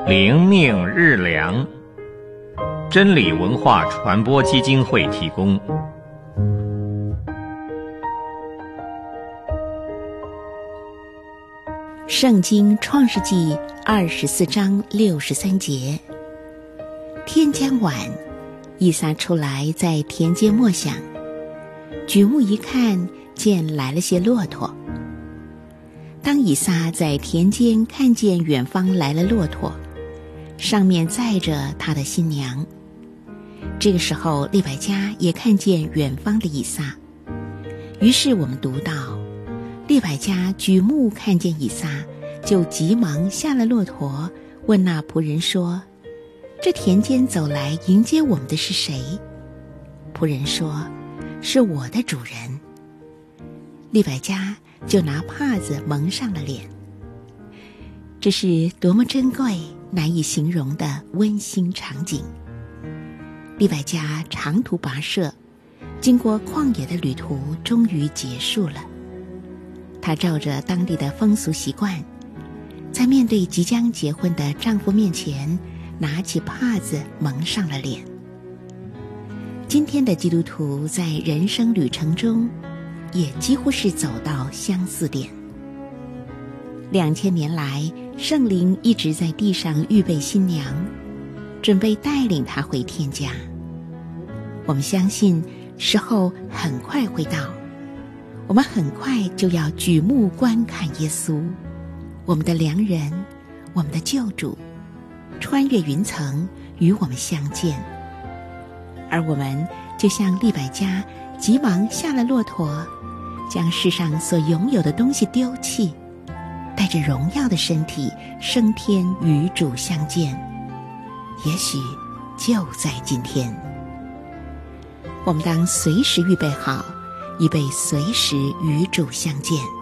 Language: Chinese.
灵命日粮，真理文化传播基金会提供。 圣经创世纪24章63节，天将晚，以撒出来在田间默想，举目一看，见来了些骆驼。当以撒在田间看见远方来了骆驼，上面载着他的新娘。这个时候利百加也看见远方的以撒，于是我们读到，利百加举目看见以撒，就急忙下了骆驼，问那仆人说：这田间走来迎接我们的是谁？仆人说：是我的主人。利百加就拿帕子蒙上了脸。这是多么珍贵难以形容的温馨场景。利百加长途跋涉，经过旷野的旅途终于结束了。她照着当地的风俗习惯，在面对即将结婚的丈夫面前，拿起帕子蒙上了脸。今天的基督徒在人生旅程中也几乎是走到相似点。2000年来，圣灵一直在地上预备新娘，准备带领她回天家。我们相信时候很快会到，我们很快就要举目观看耶稣，我们的良人，我们的救主，穿越云层与我们相见。而我们就像利百加急忙下了骆驼，将世上所拥有的东西丢弃，带着荣耀的身体升天与主相见。也许就在今天，我们当随时预备好，以备随时与主相见。